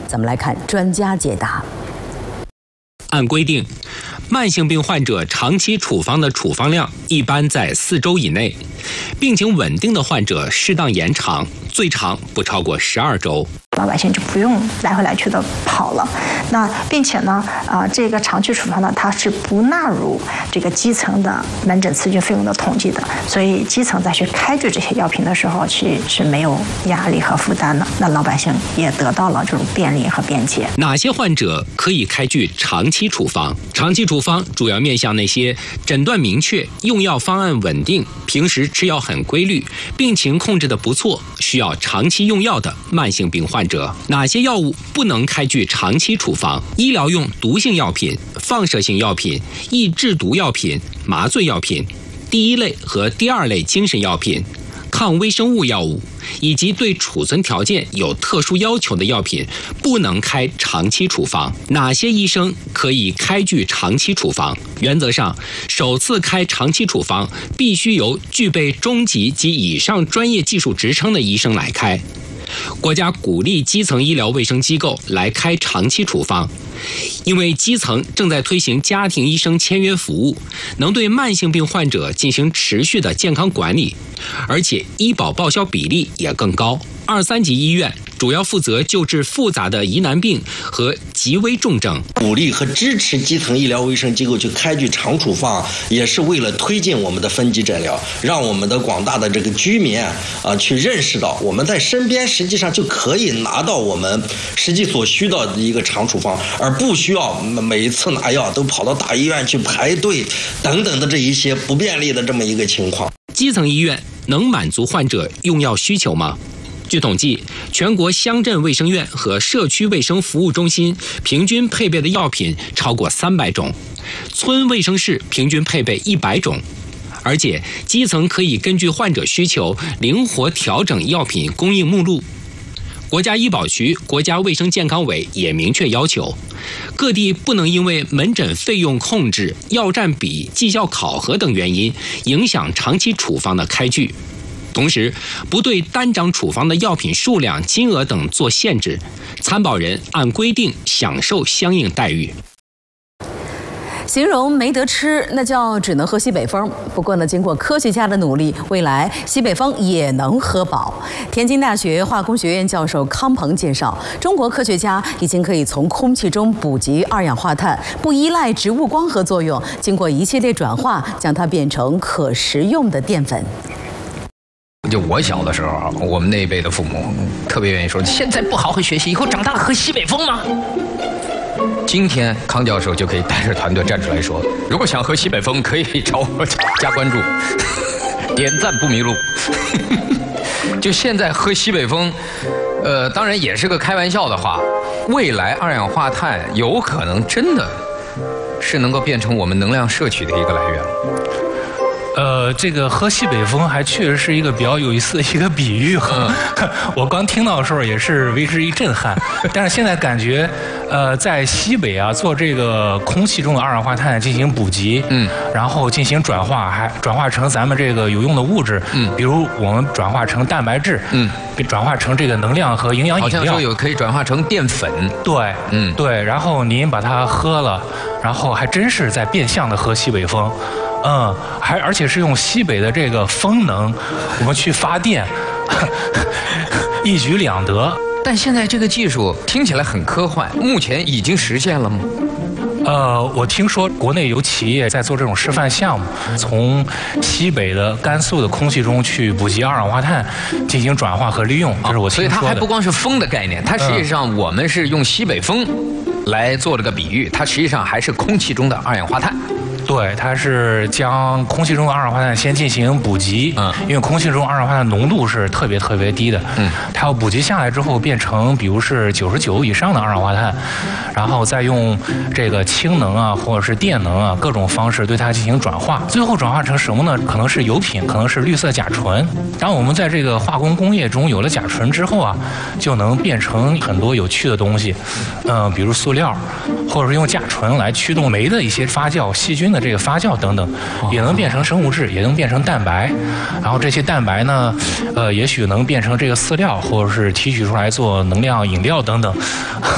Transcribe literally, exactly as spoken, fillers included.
咱们来看专家解答。 按规定，慢性病患者长期处方的处方量一般在四周以内，病情稳定的患者适当延长，最长不超过十二周。 老百姓就不用来回来去的跑了。那并且呢，啊、呃，这个长期处方呢，它是不纳入这个基层的门诊咨询费用的统计的，所以基层再去开具这些药品的时候，其实是没有压力和负担的。那老百姓也得到了这种便利和便捷。 哪些患者可以开具长期处方？长期处方主要面向那些诊断明确、用药方案稳定、平时吃药很规律、病情控制得不错、需要长期用药的慢性病患者。哪些药物不能开具长期处方？医疗用毒性药品、放射性药品、易制毒药品、麻醉药品、第一类和第二类精神药品、抗微生物药物，以及对储存条件有特殊要求的药品不能开长期处方。哪些医生可以开具长期处方？原则上，首次开长期处方必须由具备中级及以上专业技术职称的医生来开。国家鼓励基层医疗卫生机构来开长期处方，因为基层正在推行家庭医生签约服务，能对慢性病患者进行持续的健康管理，而且医保报销比例也更高。二三级医院主要负责救治复杂的疑难病和极危重症。 鼓励和支持基层医疗卫生机构去开具长处方，也是为了推进我们的分级诊疗，让我们的广大的这个居民啊、呃、去认识到我们在身边实际上就可以拿到我们实际所需的一个长处方，而不需要每一次拿药都跑到大医院去排队等等的这一些不便利的这么一个情况。 基层医院能满足患者用药需求吗？据统计，全国乡镇卫生院和社区卫生服务中心平均配备的药品超过三百种，村卫生室平均配备一百种。而且，基层可以根据患者需求灵活调整药品供应目录。国家医保局、国家卫生健康委也明确要求，各地不能因为门诊费用控制、药占比、绩效考核等原因，影响长期处方的开具。同时，不对单张处方的药品数量、金额等做限制，参保人按规定享受相应待遇。 形容没得吃，那叫只能喝西北风。不过呢，经过科学家的努力，未来西北风也能喝饱。天津大学化工学院教授康鹏介绍，中国科学家已经可以从空气中捕集二氧化碳，不依赖植物光合作用，经过一系列转化，将它变成可食用的淀粉。 就我小的时候啊，我们那一辈的父母特别愿意说，现在不好好学习，以后长大了喝西北风吗？今天康教授就可以带着团队站出来说，如果想喝西北风，可以找我加关注，点赞不迷路。就现在喝西北风，呃，当然也是个开玩笑的话，未来二氧化碳有可能真的是能够变成我们能量摄取的一个来源。 呃，这个喝西北风还确实是一个比较有意思的一个比喻。嗯、我刚听到的时候也是为之一震撼，但是现在感觉，呃，在西北啊做这个空气中的二氧化碳进行捕集，嗯，然后进行转化，还转化成咱们这个有用的物质，嗯，比如我们转化成蛋白质，嗯，转化成这个能量和营养饮料， 好像说有可以转化成淀粉， 对，嗯，对，然后您把它喝了，然后还真是在变相的喝西北风。嗯，还而且是用西北的这个风能，我们去发电，一举两得。 但现在这个技术听起来很科幻，目前已经实现了吗？ 呃，我听说国内有企业在做这种示范项目，从西北的甘肃的空气中去捕集二氧化碳，进行转化和利用，这是我听说的。 所以它还不光是风的概念，它实际上我们是用西北风来做了个比喻，它实际上还是空气中的二氧化碳。 对，它是将空气中的二氧化碳先进行捕集，嗯，因为空气中二氧化碳浓度是特别特别低的，嗯，它要捕集下来之后变成，比如是九十九以上的二氧化碳，然后再用这个氢能啊，或者是电能啊，各种方式对它进行转化，最后转化成什么呢？可能是油品，可能是绿色甲醇。当我们在这个化工工业中有了甲醇之后啊，就能变成很多有趣的东西，嗯、呃，比如塑料，或者是用甲醇来驱动酶的一些发酵、细菌的这个发酵等等，也能变成生物质，也能变成蛋白。然后这些蛋白呢，呃，也许能变成这个饲料，或者是提取出来做能量饮料等等。